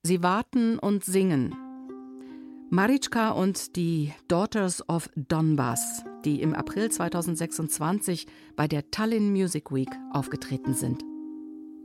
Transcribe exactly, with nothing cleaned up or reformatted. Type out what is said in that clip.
Sie warten und singen. Marička und die Daughters of Donbass, die im April zweitausendsechsundzwanzig bei der Tallinn Music Week aufgetreten sind.